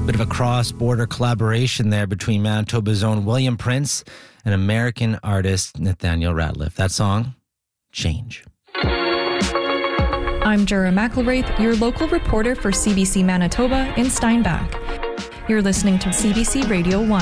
Bit of a cross-border collaboration there between Manitoba's own William Prince and American artist Nathaniel Rateliff. That song, Change. I'm Jura McElwraith, your local reporter for CBC Manitoba in Steinbach. You're listening to CBC Radio 1.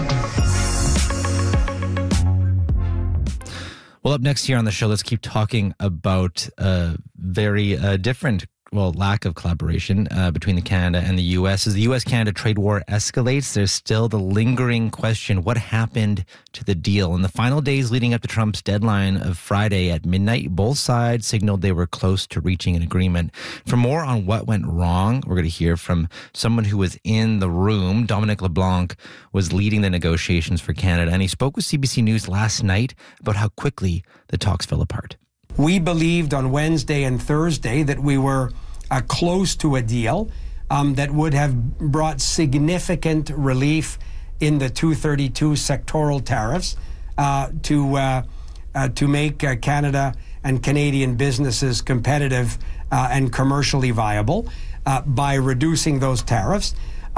Well, up next here on the show, let's keep talking about a very different lack of collaboration between Canada and the U.S. As the U.S.-Canada trade war escalates, there's still the lingering question, what happened to the deal? In the final days leading up to Trump's deadline of Friday at midnight, both sides signaled they were close to reaching an agreement. For more on what went wrong, we're going to hear from someone who was in the room. Dominic LeBlanc was leading the negotiations for Canada, and he spoke with CBC News last night about how quickly the talks fell apart. We believed on Wednesday and Thursday that we were close to a deal that would have brought significant relief in the 232 sectoral tariffs to make Canada and Canadian businesses competitive and commercially viable by reducing those tariffs.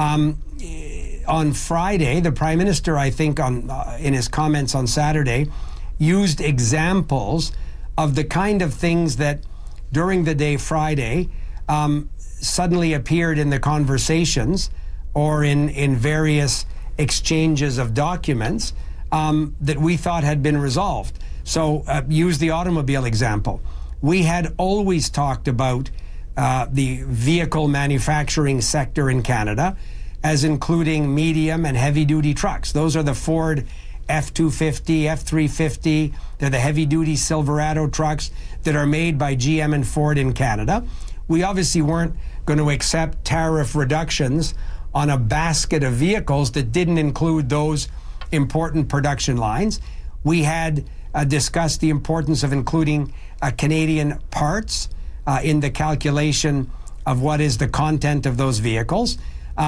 On Friday, the Prime Minister, I think, in his comments on Saturday, used examples of the kind of things that during the day Friday suddenly appeared in the conversations or in various exchanges of documents that we thought had been resolved. So use the automobile example. We had always talked about the vehicle manufacturing sector in Canada as including medium and heavy-duty trucks. Those are the Ford F-250, F-350. They're the heavy-duty Silverado trucks that are made by GM and Ford in Canada. We obviously weren't going to accept tariff reductions on a basket of vehicles that didn't include those important production lines. We had discussed the importance of including Canadian parts in the calculation of what is the content of those vehicles.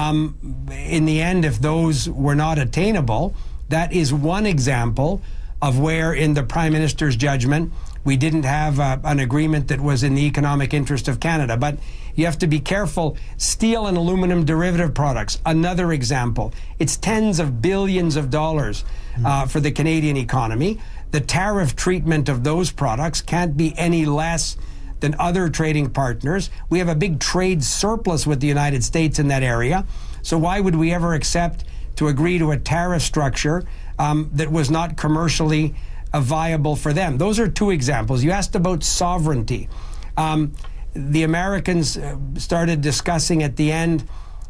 In the end, if those were not attainable, that is one example of where, in the Prime Minister's judgment, we didn't have an agreement that was in the economic interest of Canada. But you have to be careful. Steel and aluminum derivative products, another example. It's tens of billions of dollars for the Canadian economy. The tariff treatment of those products can't be any less than other trading partners. We have a big trade surplus with the United States in that area. So why would we ever accept to agree to a tariff structure that was not commercially viable for them? Those are two examples. You asked about sovereignty. The Americans started discussing at the end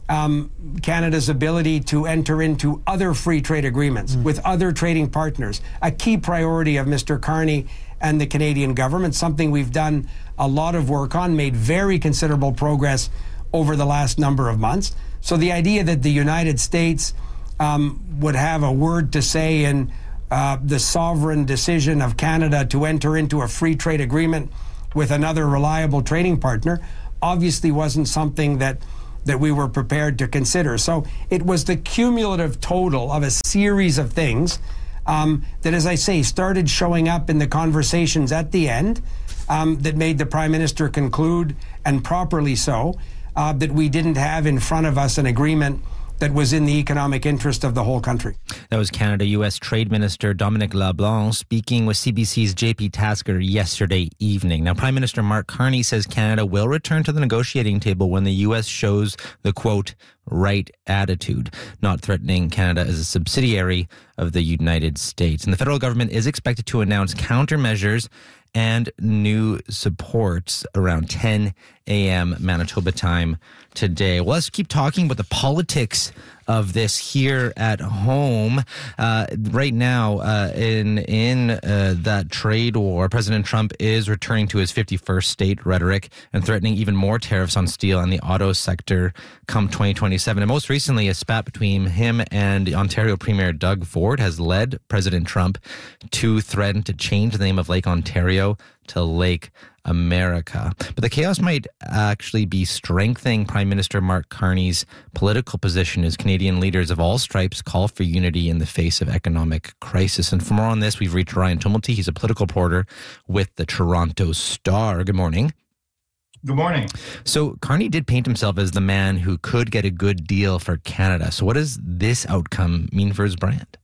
Canada's ability to enter into other free trade agreements with other trading partners, a key priority of Mr. Carney and the Canadian government, something we've done a lot of work on, made very considerable progress over the last number of months. So the idea that the United States would have a word to say in the sovereign decision of Canada to enter into a free trade agreement with another reliable trading partner obviously wasn't something that we were prepared to consider. So it was the cumulative total of a series of things that, as I say, started showing up in the conversations at the end that made the Prime Minister conclude, and properly so, that we didn't have in front of us an agreement that was in the economic interest of the whole country. That was Canada-U.S. Trade Minister Dominic LeBlanc speaking with CBC's JP Tasker yesterday evening. Now, Prime Minister Mark Carney says Canada will return to the negotiating table when the U.S. shows the, quote, right attitude, not threatening Canada as a subsidiary of the United States. And the federal government is expected to announce countermeasures and new supports around 10 a.m. Manitoba time today. Well, let's keep talking about the politics of this here at home. Right now, in that trade war, President Trump is returning to his 51st state rhetoric and threatening even more tariffs on steel and the auto sector come 2027. And most recently, a spat between him and Ontario Premier Doug Ford has led President Trump to threaten to change the name of Lake Ontario to Lake America. But the chaos might actually be strengthening Prime Minister Mark Carney's political position as Canadian leaders of all stripes call for unity in the face of economic crisis. And for more on this, we've reached Ryan Tumulty. He's a political reporter with the Toronto Star. Good morning. Good morning. So Carney did paint himself as the man who could get a good deal for Canada. So what does this outcome mean for his brand?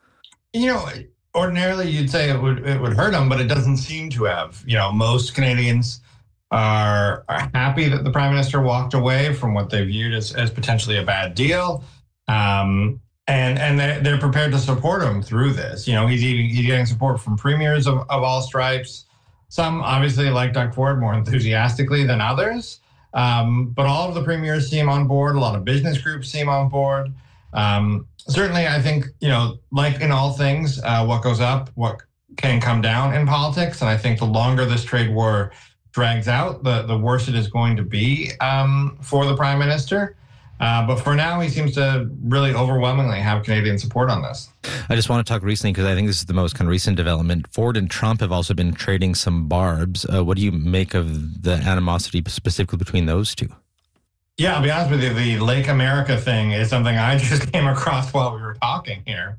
Ordinarily you'd say it would hurt him, but it doesn't seem to have. Most Canadians are happy that the Prime Minister walked away from what they viewed as potentially a bad deal. And they're prepared to support him through this. He's getting support from premiers of all stripes. Some obviously, like Doug Ford, more enthusiastically than others. But all of the premiers seem on board. A lot of business groups seem on board. Certainly, I think, like in all things, what goes up, what can come down in politics. And I think the longer this trade war drags out, the worse it is going to be for the Prime Minister. But for now, he seems to really overwhelmingly have Canadian support on this. I just want to talk recently, because I think this is the most kind of recent development. Ford and Trump have also been trading some barbs. What do you make of the animosity specifically between those two? Yeah, I'll be honest with you, the Lake America thing is something I just came across while we were talking here.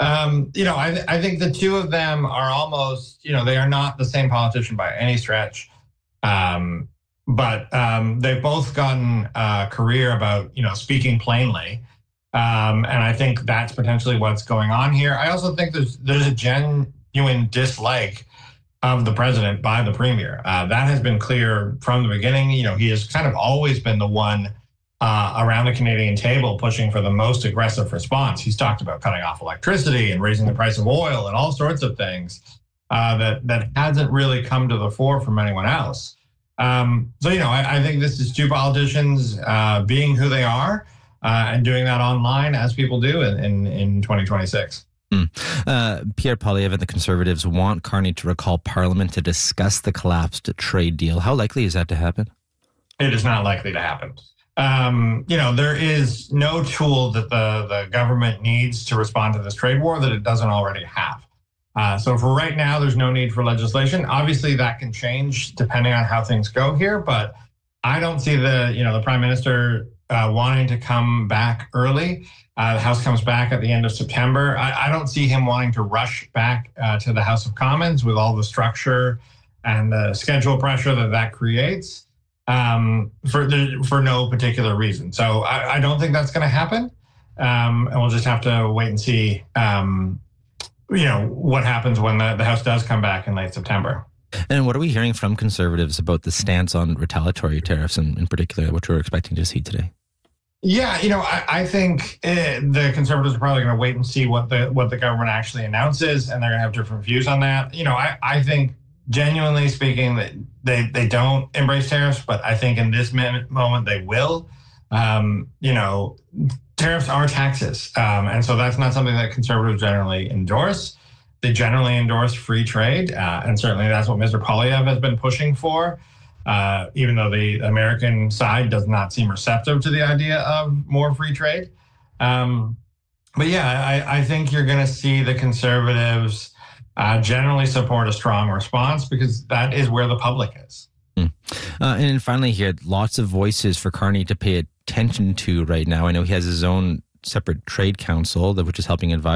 I think the two of them are almost, they are not the same politician by any stretch. But they've both gotten a career about, speaking plainly. And I think that's potentially what's going on here. I also think there's a genuine dislike of the president by the premier. That has been clear from the beginning. He has kind of always been the one around the Canadian table pushing for the most aggressive response. He's talked about cutting off electricity and raising the price of oil and all sorts of things that hasn't really come to the fore from anyone else. I think this is two politicians being who they are and doing that online as people do in 2026. Pierre Poilievre and the Conservatives want Carney to recall Parliament to discuss the collapsed trade deal. How likely is that to happen? It is not likely to happen. There is no tool that the government needs to respond to this trade war that it doesn't already have. So for right now, there's no need for legislation. Obviously, that can change depending on how things go here. But I don't see the Prime Minister wanting to come back early. The House comes back at the end of September. I don't see him wanting to rush back to the House of Commons with all the structure and the schedule pressure that creates for no particular reason. So I don't think that's going to happen. And we'll just have to wait and see what happens when the House does come back in late September. And what are we hearing from Conservatives about the stance on retaliatory tariffs, and in particular, what we're expecting to see today? Yeah, I think the Conservatives are probably going to wait and see what the government actually announces, and they're going to have different views on that. I think, genuinely speaking, that they don't embrace tariffs, but I think in this moment they will. Tariffs are taxes, and so that's not something that Conservatives generally endorse. They generally endorse free trade, and certainly that's what Mr. Poilievre has been pushing for, even though the American side does not seem receptive to the idea of more free trade. But yeah, I think you're going to see the Conservatives generally support a strong response, because that is where the public is. And then finally here, lots of voices for Carney to pay attention to right now. I know he has his own separate trade council, which is helping advise